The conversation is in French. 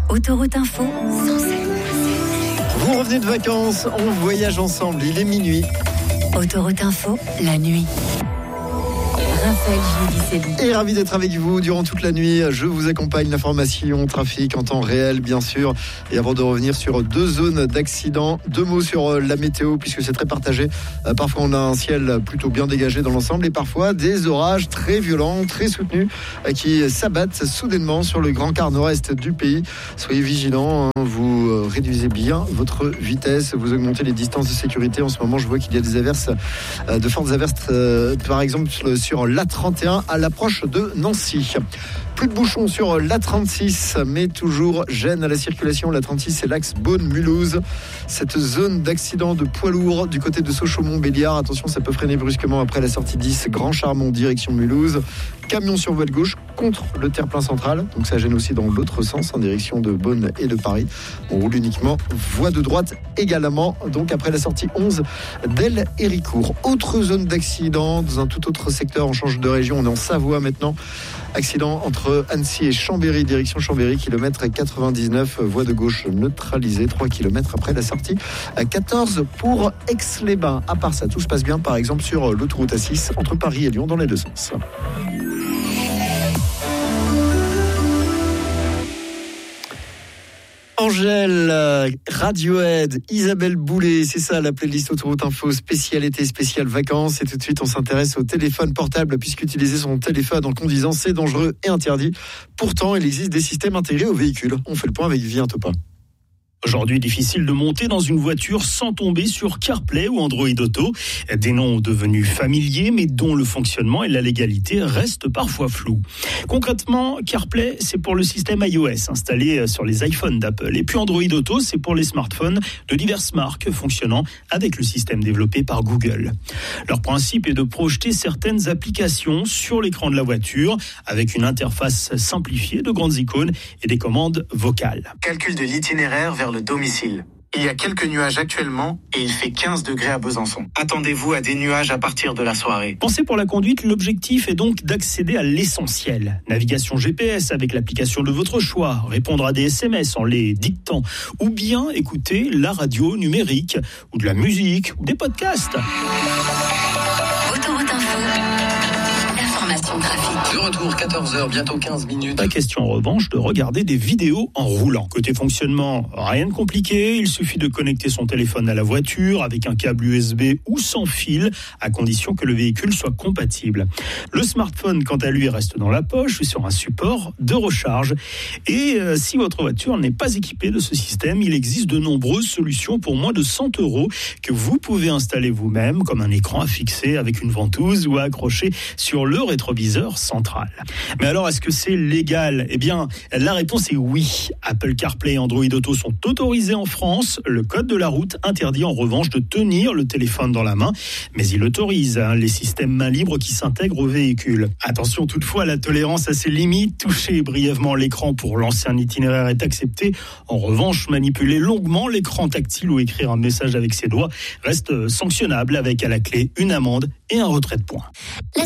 Autoroute Info, Vous revenez de vacances, on voyage ensemble, il est minuit. Autoroute Info, la nuit. Raphaël Giudicelli. Et ravi d'être avec vous durant toute la nuit. Je vous accompagne, l'information trafic en temps réel, bien sûr. Et avant de revenir sur 2 zones d'accident, 2 mots sur la météo, puisque c'est très partagé. Parfois, on a un ciel plutôt bien dégagé dans l'ensemble et parfois des orages très violents, très soutenus, qui s'abattent soudainement sur le grand quart nord-est du pays. Soyez vigilants, vous réduisez bien votre vitesse, vous augmentez les distances de sécurité. En ce moment, je vois qu'il y a des averses, de fortes averses, par exemple sur l'A31 à l'approche de Nancy. Plus de bouchons sur l'A36, mais toujours gêne à la circulation. L'A36, c'est l'axe Beaune-Mulhouse. Cette zone d'accident de poids lourd du côté de Sochaux-Montbéliard. Attention, ça peut freiner brusquement après la sortie 10, Grand Charmont, direction Mulhouse. Camion sur voie de gauche contre le terre-plein central. Donc ça gêne aussi dans l'autre sens, en direction de Beaune et de Paris. On roule uniquement voie de droite également. Donc après la sortie 11 d'El-Héricourt. Autre zone d'accident dans un tout autre secteur. On change de région. On est en Savoie maintenant. Accident entre Annecy et Chambéry, direction Chambéry, kilomètre 99, voie de gauche neutralisée, 3 km après la sortie à 14 pour Aix-les-Bains. À part ça, tout se passe bien, par exemple, sur l'autoroute A6 entre Paris et Lyon dans les deux sens. Angèle, Radiohead, Isabelle Boulay, c'est ça la playlist Autoroute Info, spécial été, spécial vacances. Et tout de suite, on s'intéresse au téléphone portable, puisqu'utiliser son téléphone en conduisant, c'est dangereux et interdit. Pourtant, il existe des systèmes intégrés aux véhicules. On fait le point avec Vivien Topin. Aujourd'hui, difficile de monter dans une voiture sans tomber sur CarPlay ou Android Auto. Des noms devenus familiers, mais dont le fonctionnement et la légalité restent parfois flous. Concrètement, CarPlay, c'est pour le système iOS installé sur les iPhones d'Apple. Et puis Android Auto, c'est pour les smartphones de diverses marques fonctionnant avec le système développé par Google. Leur principe est de projeter certaines applications sur l'écran de la voiture avec une interface simplifiée de grandes icônes et des commandes vocales. Calcul de l'itinéraire vers le domicile. Il y a quelques nuages actuellement et il fait 15 degrés à Besançon. Attendez-vous à des nuages à partir de la soirée. Pensez pour la conduite, l'objectif est donc d'accéder à l'essentiel. Navigation GPS avec l'application de votre choix, répondre à des SMS en les dictant, ou bien écouter la radio numérique, ou de la musique, ou des podcasts. Autoroute Info, l'information trafic. De retour, 14h, bientôt 15 minutes. Pas question en revanche de regarder des vidéos en roulant. Côté fonctionnement, rien de compliqué. Il suffit de connecter son téléphone à la voiture avec un câble USB ou sans fil, à condition que le véhicule soit compatible. Le smartphone, quant à lui, reste dans la poche sur un support de recharge. Et si votre voiture n'est pas équipée de ce système, il existe de nombreuses solutions pour moins de 100 € que vous pouvez installer vous-même, comme un écran à fixer avec une ventouse ou à accrocher sur le rétroviseur central. Mais alors, est-ce que c'est légal ? Eh bien, la réponse est oui. Apple CarPlay et Android Auto sont autorisés en France. Le code de la route interdit en revanche de tenir le téléphone dans la main, mais il autorise les systèmes main libre qui s'intègrent au véhicule. Attention toutefois, la tolérance a ses limites. Toucher brièvement l'écran pour lancer un itinéraire est accepté. En revanche, manipuler longuement l'écran tactile ou écrire un message avec ses doigts reste sanctionnable avec à la clé une amende et un retrait de points. La